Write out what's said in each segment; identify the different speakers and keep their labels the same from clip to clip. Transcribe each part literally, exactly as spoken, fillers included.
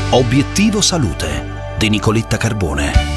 Speaker 1: Obiettivo Salute di Nicoletta Carbone.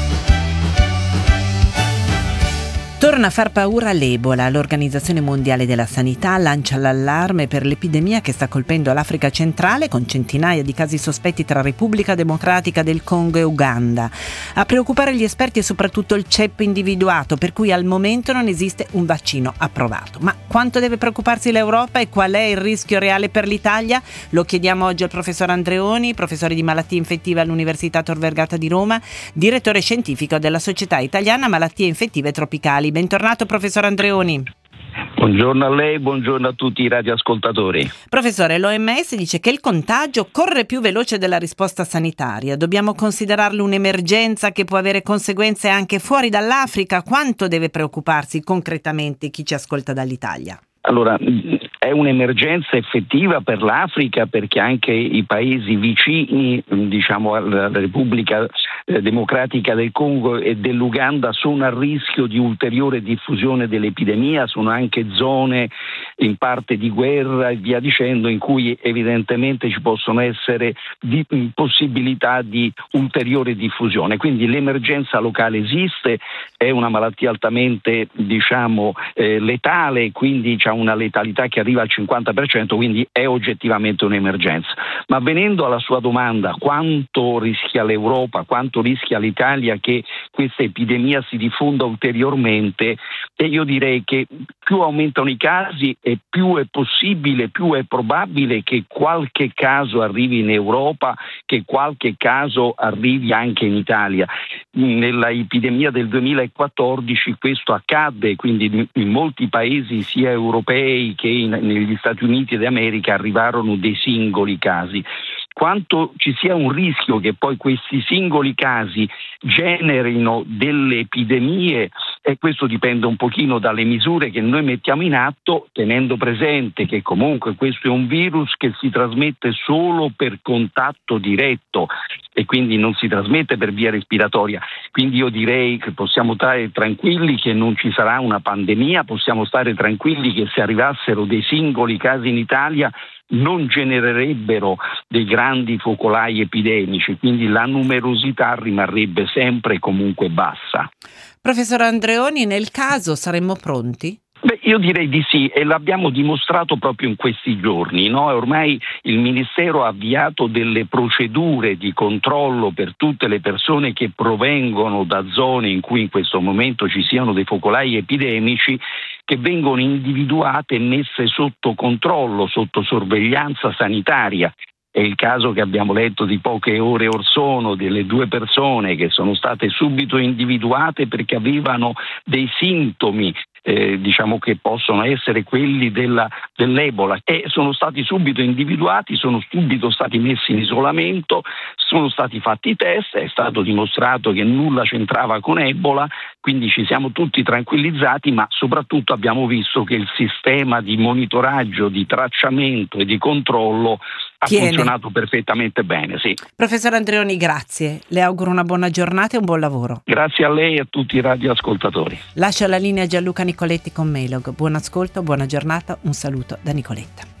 Speaker 2: Torna a far paura l'Ebola. L'Organizzazione Mondiale della Sanità lancia l'allarme per l'epidemia che sta colpendo l'Africa centrale, con centinaia di casi sospetti tra Repubblica Democratica del Congo e Uganda. A preoccupare gli esperti è soprattutto il ceppo individuato, per cui al momento non esiste un vaccino approvato. Ma quanto deve preoccuparsi l'Europa e qual è il rischio reale per l'Italia? Lo chiediamo oggi al professor Andreoni, professore di malattie infettive all'Università Tor Vergata di Roma, direttore scientifico della Società Italiana Malattie Infettive Tropicali. Bentornato professor Andreoni.
Speaker 3: Buongiorno a lei, buongiorno a tutti i radioascoltatori.
Speaker 2: Professore, l'O M S dice che il contagio corre più veloce della risposta sanitaria. Dobbiamo considerarlo un'emergenza che può avere conseguenze anche fuori dall'Africa. Quanto deve preoccuparsi concretamente chi ci ascolta dall'Italia?
Speaker 3: Allora, è un'emergenza effettiva per l'Africa, perché anche i paesi vicini, diciamo alla Repubblica Democratica del Congo e dell'Uganda, sono a rischio di ulteriore diffusione dell'epidemia, sono anche zone in parte di guerra e via dicendo, in cui evidentemente ci possono essere di, possibilità di ulteriore diffusione. Quindi l'emergenza locale esiste, è una malattia altamente diciamo eh, letale, quindi c'è una letalità che arriva al cinquanta per cento, quindi è oggettivamente un'emergenza. Ma venendo alla sua domanda, quanto rischia l'Europa, quanto rischia l'Italia che questa epidemia si diffonda ulteriormente, e io direi che più aumentano i casi e più è possibile, più è probabile che qualche caso arrivi in Europa, che qualche caso arrivi anche in Italia. Nella epidemia del duemilaquattordici questo accadde, quindi in molti paesi sia europei che in, negli Stati Uniti d'America arrivarono dei singoli casi. Quanto ci sia un rischio che poi questi singoli casi generino delle epidemie, e questo dipende un pochino dalle misure che noi mettiamo in atto, tenendo presente che comunque questo è un virus che si trasmette solo per contatto diretto e quindi non si trasmette per via respiratoria. Quindi io direi che possiamo stare tranquilli che non ci sarà una pandemia, possiamo stare tranquilli che se arrivassero dei singoli casi in Italia non genererebbero dei grandi focolai epidemici, quindi la numerosità rimarrebbe sempre comunque bassa.
Speaker 2: Professor Andreoni, nel caso saremmo pronti?
Speaker 3: Beh, io direi di sì, e l'abbiamo dimostrato proprio in questi giorni, no? Ormai il Ministero ha avviato delle procedure di controllo per tutte le persone che provengono da zone in cui in questo momento ci siano dei focolai epidemici, che vengono individuate e messe sotto controllo, sotto sorveglianza sanitaria. È il caso che abbiamo letto di poche ore or sono delle due persone che sono state subito individuate perché avevano dei sintomi Eh, diciamo che possono essere quelli della, dell'Ebola, e sono stati subito individuati, sono subito stati messi in isolamento, sono stati fatti i test, è stato dimostrato che nulla c'entrava con Ebola, quindi ci siamo tutti tranquillizzati, ma soprattutto abbiamo visto che il sistema di monitoraggio, di tracciamento e di controllo ha
Speaker 2: Tiene.
Speaker 3: funzionato perfettamente bene. Sì.
Speaker 2: Professor Andreoni, grazie. Le auguro una buona giornata e un buon lavoro.
Speaker 3: Grazie a lei e a tutti i radioascoltatori.
Speaker 2: Lascio la linea a Gianluca Nicoletti con Melog. Buon ascolto, buona giornata, un saluto da Nicoletta.